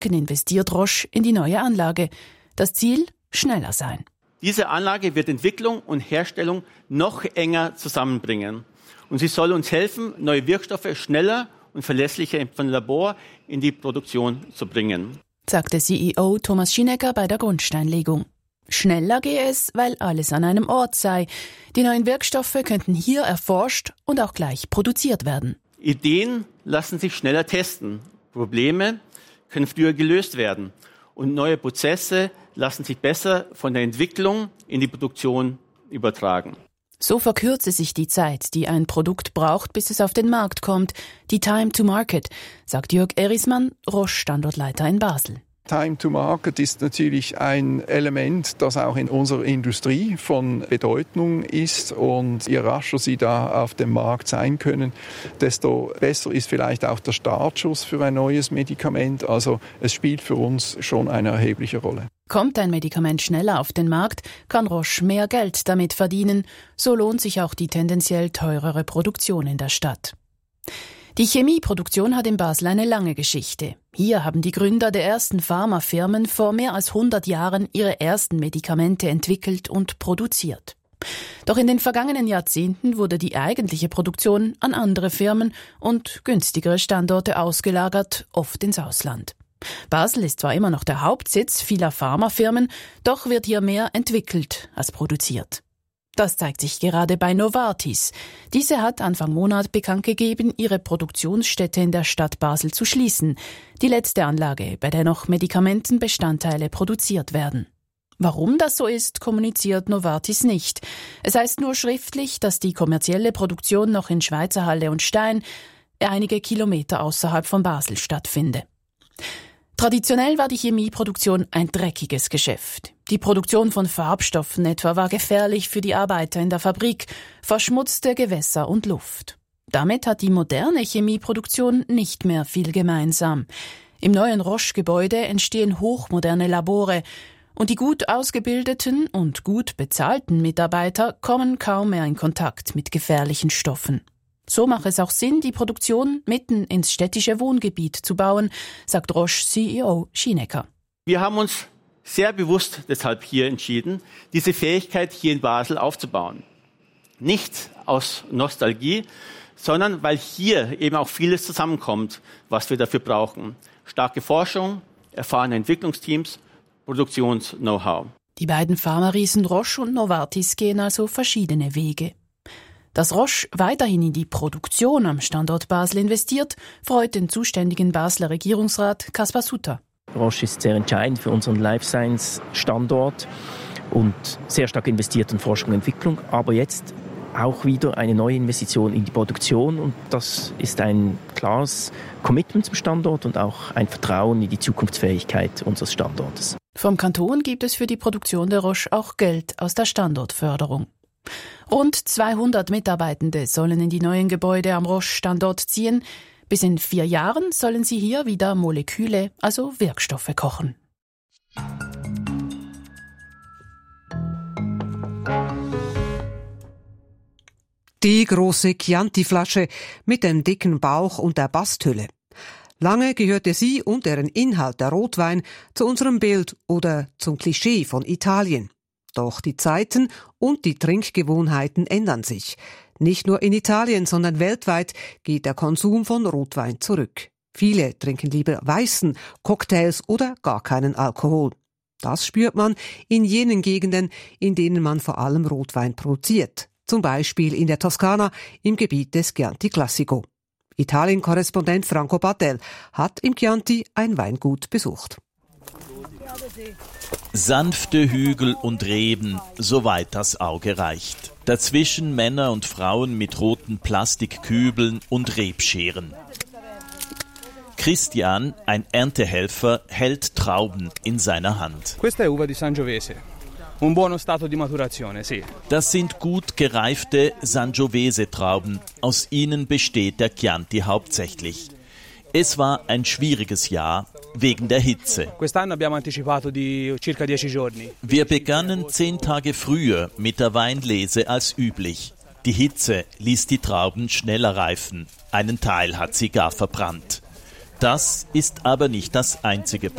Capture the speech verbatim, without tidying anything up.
investiert Roche in die neue Anlage. Das Ziel: schneller sein. Diese Anlage wird Entwicklung und Herstellung noch enger zusammenbringen. Und sie soll uns helfen, neue Wirkstoffe schneller und verlässlicher vom Labor in die Produktion zu bringen, sagte C E O Thomas Schinecker bei der Grundsteinlegung. Schneller gehe es, weil alles an einem Ort sei. Die neuen Wirkstoffe könnten hier erforscht und auch gleich produziert werden. Ideen lassen sich schneller testen. Probleme können früher gelöst werden. Und neue Prozesse lassen sich besser von der Entwicklung in die Produktion übertragen. So verkürze sich die Zeit, die ein Produkt braucht, bis es auf den Markt kommt. Die Time to Market, sagt Jörg Erismann, Roche-Standortleiter in Basel. Time to Market ist natürlich ein Element, das auch in unserer Industrie von Bedeutung ist. Und je rascher sie da auf dem Markt sein können, desto besser ist vielleicht auch der Startschuss für ein neues Medikament. Also es spielt für uns schon eine erhebliche Rolle. Kommt ein Medikament schneller auf den Markt, kann Roche mehr Geld damit verdienen. So lohnt sich auch die tendenziell teurere Produktion in der Stadt. Die Chemieproduktion hat in Basel eine lange Geschichte. Hier haben die Gründer der ersten Pharmafirmen vor mehr als hundert Jahren ihre ersten Medikamente entwickelt und produziert. Doch in den vergangenen Jahrzehnten wurde die eigentliche Produktion an andere Firmen und günstigere Standorte ausgelagert, oft ins Ausland. Basel ist zwar immer noch der Hauptsitz vieler Pharmafirmen, doch wird hier mehr entwickelt als produziert. Das zeigt sich gerade bei Novartis. Diese hat Anfang Monat bekannt gegeben, ihre Produktionsstätte in der Stadt Basel zu schließen. Die letzte Anlage, bei der noch Medikamentenbestandteile produziert werden. Warum das so ist, kommuniziert Novartis nicht. Es heißt nur schriftlich, dass die kommerzielle Produktion noch in Schweizerhalle und Stein, einige Kilometer außerhalb von Basel, stattfinde. Traditionell war die Chemieproduktion ein dreckiges Geschäft. Die Produktion von Farbstoffen etwa war gefährlich für die Arbeiter in der Fabrik, verschmutzte Gewässer und Luft. Damit hat die moderne Chemieproduktion nicht mehr viel gemeinsam. Im neuen Roche-Gebäude entstehen hochmoderne Labore und die gut ausgebildeten und gut bezahlten Mitarbeiter kommen kaum mehr in Kontakt mit gefährlichen Stoffen. So macht es auch Sinn, die Produktion mitten ins städtische Wohngebiet zu bauen, sagt Roche-C E O Schinecker. Wir haben uns sehr bewusst deshalb hier entschieden, diese Fähigkeit hier in Basel aufzubauen. Nicht aus Nostalgie, sondern weil hier eben auch vieles zusammenkommt, was wir dafür brauchen. Starke Forschung, erfahrene Entwicklungsteams, Produktions-Know-how. Die beiden Pharma-Riesen Roche und Novartis gehen also verschiedene Wege. Dass Roche weiterhin in die Produktion am Standort Basel investiert, freut den zuständigen Basler Regierungsrat Kaspar Sutter. Roche ist sehr entscheidend für unseren Life Science Standort und sehr stark investiert in Forschung und Entwicklung, aber jetzt auch wieder eine neue Investition in die Produktion und das ist ein klares Commitment zum Standort und auch ein Vertrauen in die Zukunftsfähigkeit unseres Standortes. Vom Kanton gibt es für die Produktion der Roche auch Geld aus der Standortförderung. Rund zweihundert Mitarbeitende sollen in die neuen Gebäude am Roche-Standort ziehen. Bis in vier Jahren sollen sie hier wieder Moleküle, also Wirkstoffe, kochen. Die große Chianti-Flasche mit dem dicken Bauch und der Basthülle. Lange gehörte sie und deren Inhalt, der Rotwein, zu unserem Bild oder zum Klischee von Italien. Doch die Zeiten und die Trinkgewohnheiten ändern sich. Nicht nur in Italien, sondern weltweit geht der Konsum von Rotwein zurück. Viele trinken lieber weißen Cocktails oder gar keinen Alkohol. Das spürt man in jenen Gegenden, in denen man vor allem Rotwein produziert. Zum Beispiel in der Toskana im Gebiet des Chianti Classico. Italien-Korrespondent Franco Battel hat im Chianti ein Weingut besucht. Sanfte Hügel und Reben, soweit das Auge reicht. Dazwischen Männer und Frauen mit roten Plastikkübeln und Rebscheren. Christian, ein Erntehelfer, hält Trauben in seiner Hand. Questa è uva di Sangiovese. Un buono stato di maturazione, sì. Das sind gut gereifte Sangiovese-Trauben. Aus ihnen besteht der Chianti hauptsächlich. Es war ein schwieriges Jahr wegen der Hitze. Quest'anno abbiamo anticipato di circa dieci giorni. Wir begannen zehn Tage früher mit der Weinlese als üblich. Die Hitze ließ die Trauben schneller reifen. Einen Teil hat sie gar verbrannt. Das ist aber nicht das einzige Problem.